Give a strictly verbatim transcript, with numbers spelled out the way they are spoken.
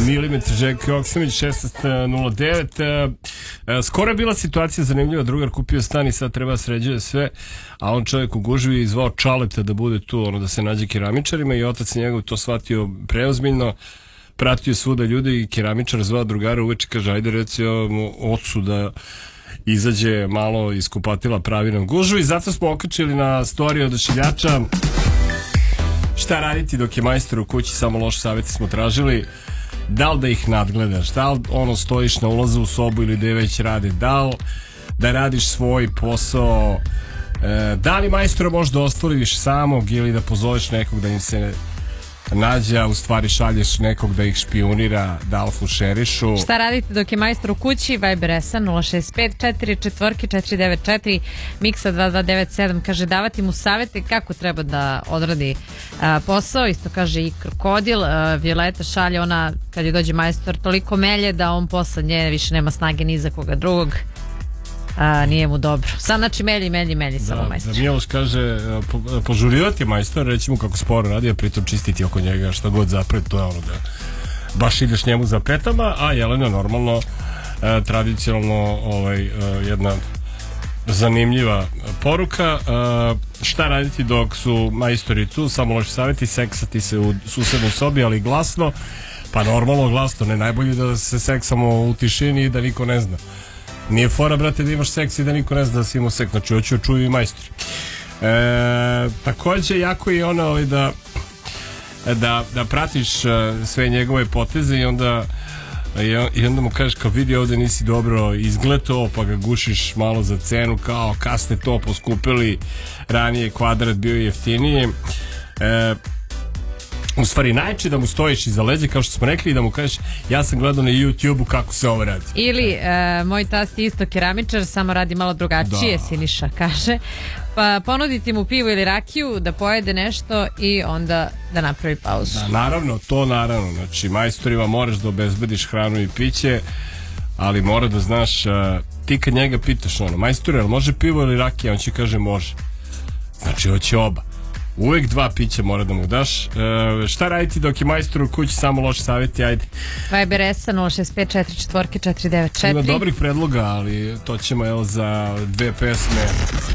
Milimetar Željko Joksimović, šesnaest nula devet. Skoro je bila situacija zanimljiva, drugar kupio stan i sad treba sređuje sve, a on čovjek u gužvi je zvao Čaleta da bude tu, ono, da se nađe keramičarima, i otac njegov to shvatio preozbiljno, pratio svuda ljudi i keramičar zvao drugara uveče, kaže ajde reci mu ocu da izađe malo iz kupatila, pravi nam gužvu, i zato smo okačili na story odašiljača šta raditi dok je majstor u kući, samo loš savjeti smo tražili. Da li da ih nadgledaš, da li ono stojiš na ulazu u sobu ili da je već rade, da li da radiš svoj posao, e, da li majstora možda ostaviš samog ili da pozoveš nekog da im se nađe, a u stvari šalješ nekog da ih špionira, da li fušerišu. Šta radite dok je majstor u kući? Viber S A nula šest pet četiri četiri četiri devet četiri, Miksa dva dva devet sedam kaže davati mu savete kako treba da odradi a, posao, isto kaže i Krokodil. a, Violeta šalje, ona kad je dođe majstor toliko melje da on posle nje više nema snage ni za koga drugog. A, nije mu dobro. Sad znači melji, melji, melji da, samo majstor. Da, Miloš kaže po, požurivati majstor, reći mu kako sporo radi, a pritom čistiti oko njega šta god zapred, to je ono da baš ideš njemu za petama, a Jelena normalno e, tradicionalno ovaj, e, jedna zanimljiva poruka. E, šta raditi dok su majstori tu? Samo loši savjeti, seksati se u susednoj sobi, ali glasno. Pa normalno glasno, ne najbolje da se seksamo u tišini i da niko ne zna. Nije fora, brate, da imaš seks i da niko ne zna da si imao seks. Znači, hoću čuju i majstori. E, takođe, jako je ono ovaj, da, da, da pratiš uh, sve njegove poteze i onda, i onda mu kažeš kao vidi ovde nisi dobro izgledao, pa ga gušiš malo za cenu, kao kad ste to poskupili, ranije kvadrat bio jeftiniji. E, u stvari najče da mu stojiš iza leđa, kao što smo rekli, i da mu kažeš ja sam gledao na YouTube-u kako se ovo radi. Ili e, moj tast je isto keramičar, samo radi malo drugačije, da. Siniša kaže. Pa ponuditi mu pivo ili rakiju da pojede nešto i onda da napravi pauzu. Da, naravno, to naravno. Znači, majstorima moraš da obezbediš hranu i piće, ali mora da znaš, a, ti kad njega pitaš ono, majstore, ali može pivo ili rakija? On će kaže može. Znači, hoće oba. Uvijek dva pića mora da mu daš. E, šta raditi dok je majstor u kući? Samo loši savjeti, ajde. Viber S A nula šest pet četiri četiri četiri devet četiri. Ima dobrih predloga, ali to ćemo evo za dve pesme.